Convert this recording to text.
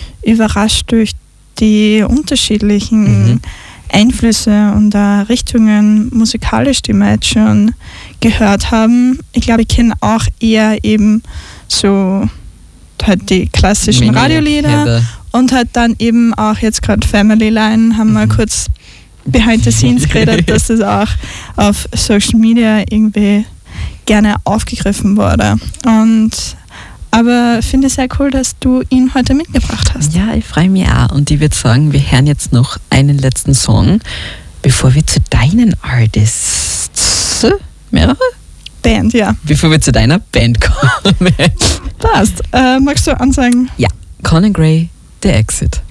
überrascht durch die unterschiedlichen Einflüsse und Richtungen musikalisch, die wir jetzt schon gehört haben. Ich glaube, ich kenne auch eher eben so halt die klassischen Radiolieder und halt dann eben auch jetzt gerade Family Line haben wir kurz behind the scenes geredet, dass das auch auf Social Media irgendwie gerne aufgegriffen wurde. Aber finde es sehr cool, dass du ihn heute mitgebracht hast. Ja, ich freue mich auch. Und ich würde sagen, wir hören jetzt noch einen letzten Song, bevor wir zu deinen Artists, mehrere? Band, ja. Bevor wir zu deiner Band kommen. Passt. Magst du ansagen? Ja, Conan Gray, The Exit.